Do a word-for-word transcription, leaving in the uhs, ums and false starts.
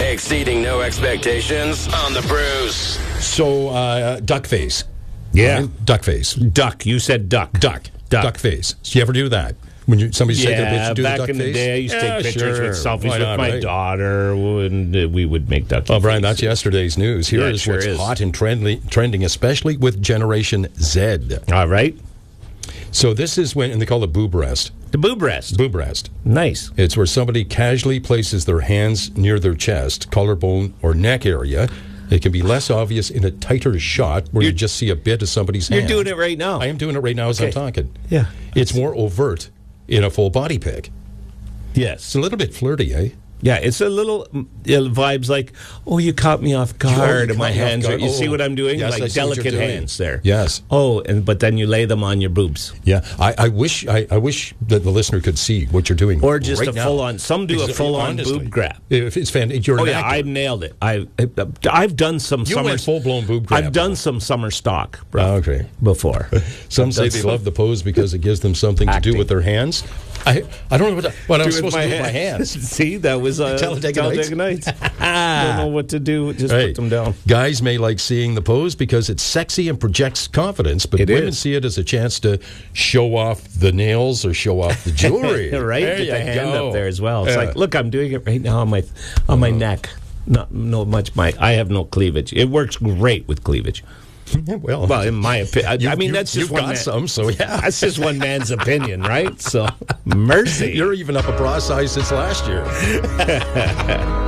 Exceeding no expectations on the Bruce. So, uh, duck face. Yeah. Right? Duck face. Duck. You said duck. Duck. Duck. Duck face. Do you ever do that? When you, somebody's taking a picture, Yeah, do the back duck in the face? day, I used to Yeah, take pictures sure. with selfies Why with not, my right? daughter, and uh, we would make ducky Well, Brian, that's faces. yesterday's news. Here Yeah, it is sure what's is. hot and trendy, trending, especially with Generation Z. All right. So this is when, and they call it boob rest. The boob rest. Boob rest. Nice. It's where somebody casually places their hands near their chest, collarbone, or neck area. It can be less obvious in a tighter shot where You're- you just see a bit of somebody's You're hand. doing it right now. I am doing it right now as I'm Okay. talking. Yeah. It's more overt in a full body pic. Yes. It's a little bit flirty, eh? Yeah, it's a little mm, it vibes like, oh, you caught me off guard, you and my caught me off hands are. guard. You see Oh, what I'm doing? yes, I like see what you're delicate doing. hands there. Yes. Oh, and but then you lay them on your boobs, Yeah, I, I wish I, I wish that the listener could see what you're doing, or just right a now. full on. Some do a Because, full on honestly, boob grab. If it's fan, you're Oh an yeah, I actor. nailed it. I I've done some You summer went full-blown boob grab. I've done some summer stock, bro, Oh, okay. before. Some say That's they some- love the pose because it gives them something to Acting. do with their hands. I I don't know what, the, what I was Do with supposed to do with my hands. See, that was uh, Talladega Talladega Nights. Don't know what to do. Just Hey, put them down. Guys may like seeing the pose because it's sexy and projects confidence, but It women is. see it as a chance to show off the nails or show off the jewelry. Right, There get you the hand go. up there as well. It's Yeah. like, look, I'm doing it right now on my on my neck. Not no much my. I have no cleavage. It works great with cleavage. Yeah, well, Well, in my opinion, you- I mean you- that's just you've one got man. some, so yeah. That's just one man's opinion, right? So mercy. You're even up a bra size since last year.